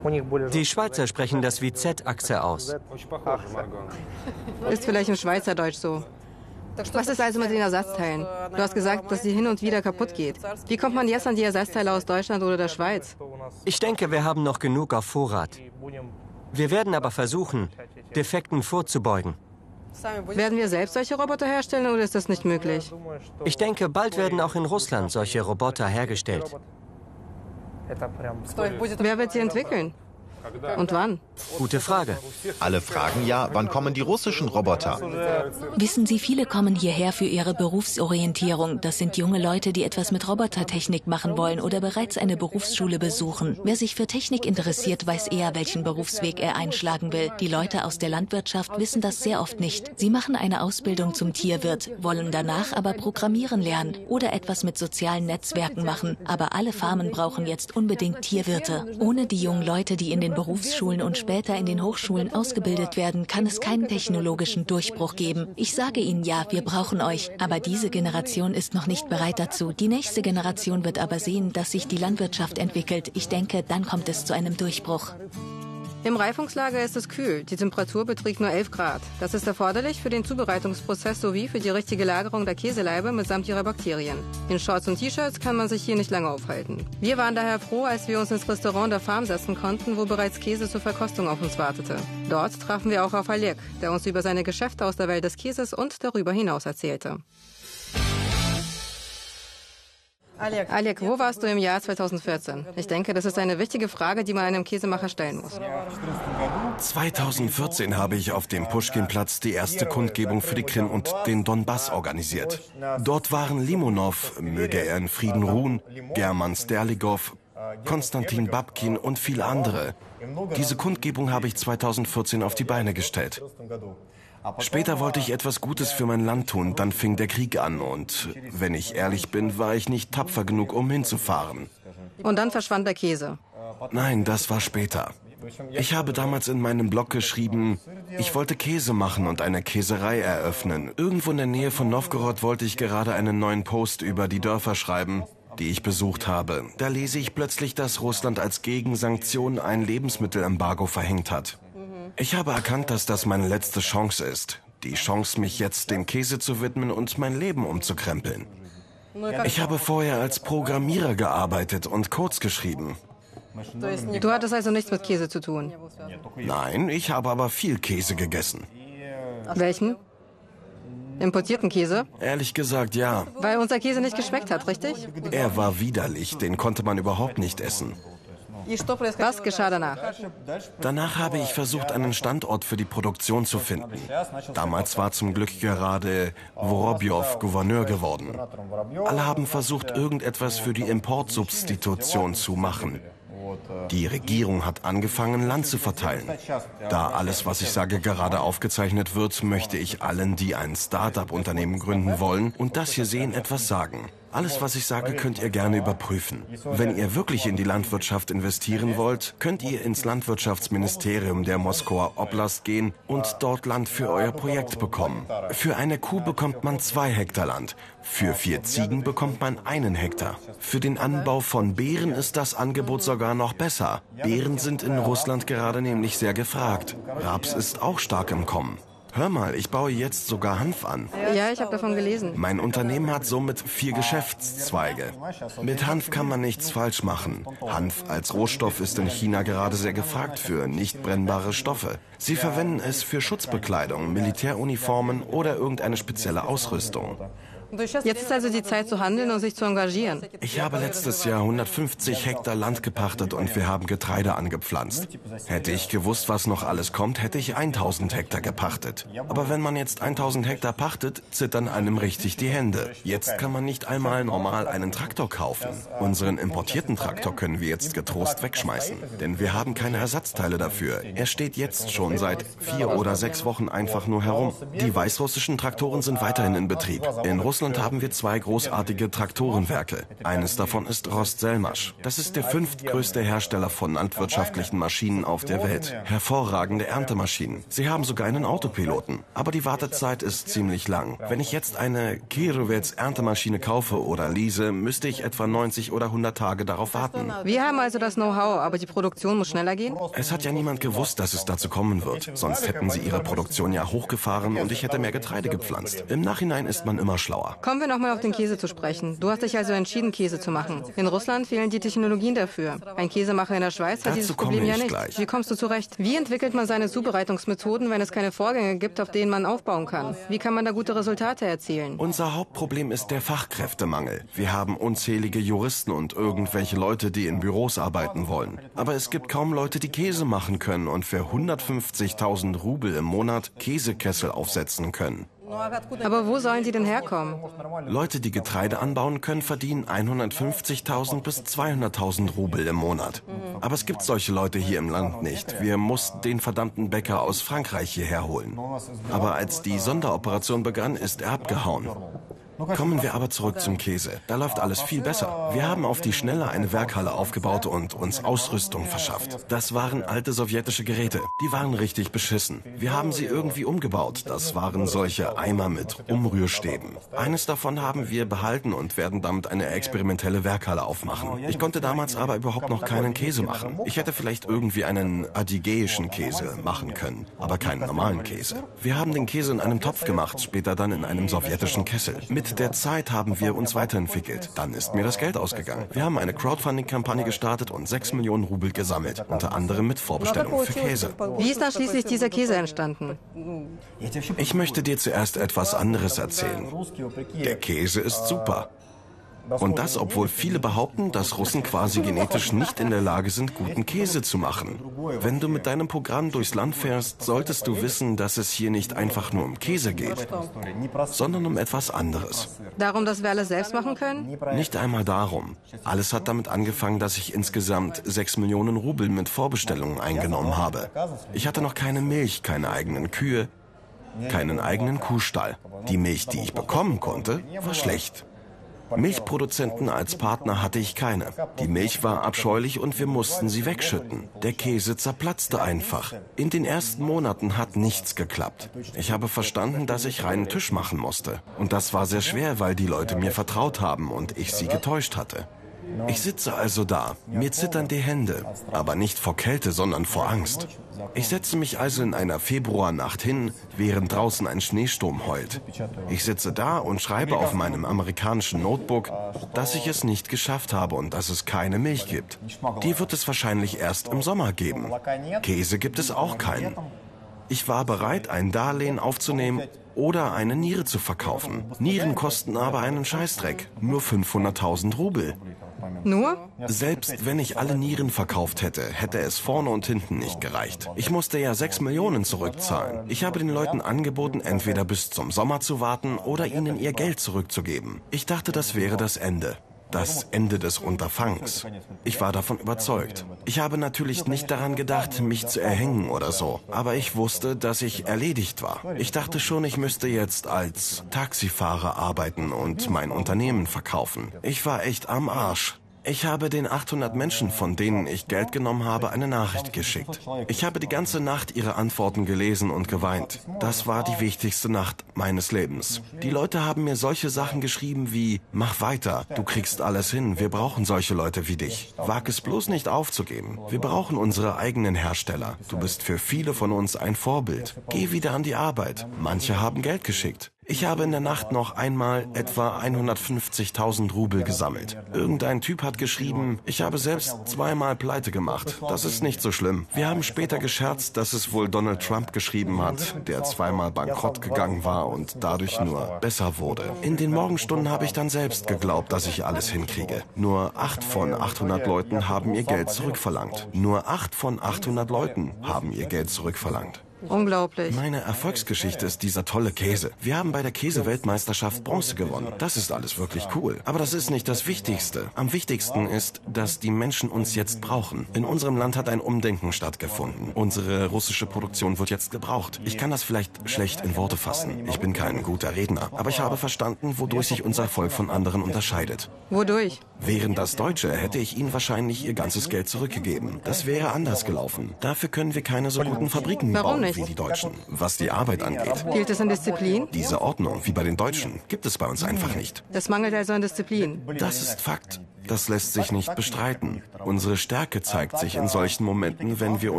Die Schweizer sprechen das wie Z-Achse aus. Ist vielleicht im Schweizerdeutsch so. Was ist also mit den Ersatzteilen? Du hast gesagt, dass sie hin und wieder kaputt geht. Wie kommt man jetzt an die Ersatzteile aus Deutschland oder der Schweiz? Ich denke, wir haben noch genug auf Vorrat. Wir werden aber versuchen, Defekten vorzubeugen. Werden wir selbst solche Roboter herstellen oder ist das nicht möglich? Ich denke, bald werden auch in Russland solche Roboter hergestellt. Wer wird sie entwickeln? Und wann? Gute Frage. Alle fragen ja, wann kommen die russischen Roboter? Wissen Sie, viele kommen hierher für ihre Berufsorientierung. Das sind junge Leute, die etwas mit Robotertechnik machen wollen oder bereits eine Berufsschule besuchen. Wer sich für Technik interessiert, weiß eher, welchen Berufsweg er einschlagen will. Die Leute aus der Landwirtschaft wissen das sehr oft nicht. Sie machen eine Ausbildung zum Tierwirt, wollen danach aber Programmieren lernen oder etwas mit sozialen Netzwerken machen. Aber alle Farmen brauchen jetzt unbedingt Tierwirte. Ohne die jungen Leute, die in den Berufsschulen und später in den Hochschulen ausgebildet werden, kann es keinen technologischen Durchbruch geben. Ich sage Ihnen ja, wir brauchen euch. Aber diese Generation ist noch nicht bereit dazu. Die nächste Generation wird aber sehen, dass sich die Landwirtschaft entwickelt. Ich denke, dann kommt es zu einem Durchbruch. Im Reifungslager ist es kühl. Die Temperatur beträgt nur 11 Grad. Das ist erforderlich für den Zubereitungsprozess sowie für die richtige Lagerung der Käseleibe mitsamt ihrer Bakterien. In Shorts und T-Shirts kann man sich hier nicht lange aufhalten. Wir waren daher froh, als wir uns ins Restaurant der Farm setzen konnten, wo bereits Käse zur Verkostung auf uns wartete. Dort trafen wir auch auf Alek, der uns über seine Geschäfte aus der Welt des Käses und darüber hinaus erzählte. Alek, wo warst du im Jahr 2014? Ich denke, das ist eine wichtige Frage, die man einem Käsemacher stellen muss. 2014 habe ich auf dem Puschkinplatz die erste Kundgebung für die Krim und den Donbass organisiert. Dort waren Limonov, möge er in Frieden ruhen, German Sterligov, Konstantin Babkin und viele andere. Diese Kundgebung habe ich 2014 auf die Beine gestellt. Später wollte ich etwas Gutes für mein Land tun, dann fing der Krieg an und, wenn ich ehrlich bin, war ich nicht tapfer genug, um hinzufahren. Und dann verschwand der Käse. Nein, das war später. Ich habe damals in meinem Blog geschrieben, ich wollte Käse machen und eine Käserei eröffnen. Irgendwo in der Nähe von Novgorod wollte ich gerade einen neuen Post über die Dörfer schreiben, die ich besucht habe. Da lese ich plötzlich, dass Russland als Gegensanktion ein Lebensmittelembargo verhängt hat. Ich habe erkannt, dass das meine letzte Chance ist. Die Chance, mich jetzt dem Käse zu widmen und mein Leben umzukrempeln. Ich habe vorher als Programmierer gearbeitet und Codes geschrieben. Du hattest also nichts mit Käse zu tun? Nein, ich habe aber viel Käse gegessen. Welchen? Importierten Käse? Ehrlich gesagt, ja. Weil unser Käse nicht geschmeckt hat, richtig? Er war widerlich, den konnte man überhaupt nicht essen. Was geschah danach? Danach habe ich versucht, einen Standort für die Produktion zu finden. Damals war zum Glück gerade Vorobjow Gouverneur geworden. Alle haben versucht, irgendetwas für die Importsubstitution zu machen. Die Regierung hat angefangen, Land zu verteilen. Da alles, was ich sage, gerade aufgezeichnet wird, möchte ich allen, die ein Start-up-Unternehmen gründen wollen und das hier sehen, etwas sagen. Alles, was ich sage, könnt ihr gerne überprüfen. Wenn ihr wirklich in die Landwirtschaft investieren wollt, könnt ihr ins Landwirtschaftsministerium der Moskauer Oblast gehen und dort Land für euer Projekt bekommen. Für eine Kuh bekommt man 2 Hektar Land. Für 4 Ziegen bekommt man 1 Hektar. Für den Anbau von Beeren ist das Angebot sogar noch besser. Beeren sind in Russland gerade nämlich sehr gefragt. Raps ist auch stark im Kommen. Hör mal, ich baue jetzt sogar Hanf an. Ja, ich habe davon gelesen. Mein Unternehmen hat somit 4 Geschäftszweige. Mit Hanf kann man nichts falsch machen. Hanf als Rohstoff ist in China gerade sehr gefragt für nicht brennbare Stoffe. Sie verwenden es für Schutzbekleidung, Militäruniformen oder irgendeine spezielle Ausrüstung. Jetzt ist also die Zeit zu handeln und sich zu engagieren. Ich habe letztes Jahr 150 Hektar Land gepachtet und wir haben Getreide angepflanzt. Hätte ich gewusst, was noch alles kommt, hätte ich 1000 Hektar gepachtet. Aber wenn man jetzt 1000 Hektar pachtet, zittern einem richtig die Hände. Jetzt kann man nicht einmal normal einen Traktor kaufen. Unseren importierten Traktor können wir jetzt getrost wegschmeißen, denn wir haben keine Ersatzteile dafür. Er steht jetzt schon seit 4 oder 6 Wochen einfach nur herum. Die weißrussischen Traktoren sind weiterhin in Betrieb. In Russland Russland haben wir 2 großartige Traktorenwerke. Eines davon ist Rost-Selmasch. Das ist der 5. größte Hersteller von landwirtschaftlichen Maschinen auf der Welt. Hervorragende Erntemaschinen. Sie haben sogar einen Autopiloten. Aber die Wartezeit ist ziemlich lang. Wenn ich jetzt eine Kirovets Erntemaschine kaufe oder lease, müsste ich etwa 90 oder 100 Tage darauf warten. Wir haben also das Know-how, aber die Produktion muss schneller gehen? Es hat ja niemand gewusst, dass es dazu kommen wird. Sonst hätten sie ihre Produktion ja hochgefahren und ich hätte mehr Getreide gepflanzt. Im Nachhinein ist man immer schlauer. Kommen wir nochmal auf den Käse zu sprechen. Du hast dich also entschieden, Käse zu machen. In Russland fehlen die Technologien dafür. Ein Käsemacher in der Schweiz hat dieses Problem ja nicht. Gleich. Wie kommst du zurecht? Wie entwickelt man seine Zubereitungsmethoden, wenn es keine Vorgänge gibt, auf denen man aufbauen kann? Wie kann man da gute Resultate erzielen? Unser Hauptproblem ist der Fachkräftemangel. Wir haben unzählige Juristen und irgendwelche Leute, die in Büros arbeiten wollen. Aber es gibt kaum Leute, die Käse machen können und für 150.000 Rubel im Monat Käsekessel aufsetzen können. Aber wo sollen die denn herkommen? Leute, die Getreide anbauen können, verdienen 150.000 bis 200.000 Rubel im Monat. Aber es gibt solche Leute hier im Land nicht. Wir mussten den verdammten Bäcker aus Frankreich hierher holen. Aber als die Sonderoperation begann, ist er abgehauen. Kommen wir aber zurück zum Käse. Da läuft alles viel besser. Wir haben auf die Schnelle eine Werkhalle aufgebaut und uns Ausrüstung verschafft. Das waren alte sowjetische Geräte. Die waren richtig beschissen. Wir haben sie irgendwie umgebaut. Das waren solche Eimer mit Umrührstäben. Eines davon haben wir behalten und werden damit eine experimentelle Werkhalle aufmachen. Ich konnte damals aber überhaupt noch keinen Käse machen. Ich hätte vielleicht irgendwie einen adygäischen Käse machen können, aber keinen normalen Käse. Wir haben den Käse in einem Topf gemacht, später dann in einem sowjetischen Kessel. Mit der Zeit haben wir uns weiterentwickelt. Dann ist mir das Geld ausgegangen. Wir haben eine Crowdfunding-Kampagne gestartet und 6 Millionen Rubel gesammelt, unter anderem mit Vorbestellungen für Käse. Wie ist dann schließlich dieser Käse entstanden? Ich möchte dir zuerst etwas anderes erzählen. Der Käse ist super. Und das, obwohl viele behaupten, dass Russen quasi genetisch nicht in der Lage sind, guten Käse zu machen. Wenn du mit deinem Programm durchs Land fährst, solltest du wissen, dass es hier nicht einfach nur um Käse geht, sondern um etwas anderes. Darum, dass wir alles selbst machen können? Nicht einmal darum. Alles hat damit angefangen, dass ich insgesamt 6 Millionen Rubel mit Vorbestellungen eingenommen habe. Ich hatte noch keine Milch, keine eigenen Kühe, keinen eigenen Kuhstall. Die Milch, die ich bekommen konnte, war schlecht. Milchproduzenten als Partner hatte ich keine. Die Milch war abscheulich und wir mussten sie wegschütten. Der Käse zerplatzte einfach. In den ersten Monaten hat nichts geklappt. Ich habe verstanden, dass ich reinen Tisch machen musste. Und das war sehr schwer, weil die Leute mir vertraut haben und ich sie getäuscht hatte. Ich sitze also da, mir zittern die Hände, aber nicht vor Kälte, sondern vor Angst. Ich setze mich also in einer Februarnacht hin, während draußen ein Schneesturm heult. Ich sitze da und schreibe auf meinem amerikanischen Notebook, dass ich es nicht geschafft habe und dass es keine Milch gibt. Die wird es wahrscheinlich erst im Sommer geben. Käse gibt es auch keinen. Ich war bereit, ein Darlehen aufzunehmen oder eine Niere zu verkaufen. Nieren kosten aber einen Scheißdreck, nur 500.000 Rubel. Nur? Selbst wenn ich alle Nieren verkauft hätte, hätte es vorne und hinten nicht gereicht. Ich musste ja 6 Millionen zurückzahlen. Ich habe den Leuten angeboten, entweder bis zum Sommer zu warten oder ihnen ihr Geld zurückzugeben. Ich dachte, das wäre das Ende. Das Ende des Unterfangs. Ich war davon überzeugt. Ich habe natürlich nicht daran gedacht, mich zu erhängen oder so. Aber ich wusste, dass ich erledigt war. Ich dachte schon, ich müsste jetzt als Taxifahrer arbeiten und mein Unternehmen verkaufen. Ich war echt am Arsch. Ich habe den 800 Menschen, von denen ich Geld genommen habe, eine Nachricht geschickt. Ich habe die ganze Nacht ihre Antworten gelesen und geweint. Das war die wichtigste Nacht meines Lebens. Die Leute haben mir solche Sachen geschrieben wie, mach weiter, du kriegst alles hin, wir brauchen solche Leute wie dich. Wag es bloß nicht aufzugeben. Wir brauchen unsere eigenen Hersteller. Du bist für viele von uns ein Vorbild. Geh wieder an die Arbeit. Manche haben Geld geschickt. Ich habe in der Nacht noch einmal etwa 150.000 Rubel gesammelt. Irgendein Typ hat geschrieben, ich habe selbst 2-mal pleite gemacht. Das ist nicht so schlimm. Wir haben später gescherzt, dass es wohl Donald Trump geschrieben hat, der 2-mal bankrott gegangen war und dadurch nur besser wurde. In den Morgenstunden habe ich dann selbst geglaubt, dass ich alles hinkriege. Nur 8 von 800 Leuten haben ihr Geld zurückverlangt. Nur 8 von 800 Leuten haben ihr Geld zurückverlangt. Unglaublich. Meine Erfolgsgeschichte ist dieser tolle Käse. Wir haben bei der Käseweltmeisterschaft Bronze gewonnen. Das ist alles wirklich cool. Aber das ist nicht das Wichtigste. Am wichtigsten ist, dass die Menschen uns jetzt brauchen. In unserem Land hat ein Umdenken stattgefunden. Unsere russische Produktion wird jetzt gebraucht. Ich kann das vielleicht schlecht in Worte fassen. Ich bin kein guter Redner. Aber ich habe verstanden, wodurch sich unser Volk von anderen unterscheidet. Wodurch? Wären das Deutsche, hätte ich ihnen wahrscheinlich ihr ganzes Geld zurückgegeben. Das wäre anders gelaufen. Dafür können wir keine so guten Fabriken bauen wie die Deutschen. Was die Arbeit angeht. Fehlt es an Disziplin? Diese Ordnung, wie bei den Deutschen, gibt es bei uns einfach nicht. Das mangelt also an Disziplin. Das ist Fakt. Das lässt sich nicht bestreiten. Unsere Stärke zeigt sich in solchen Momenten, wenn wir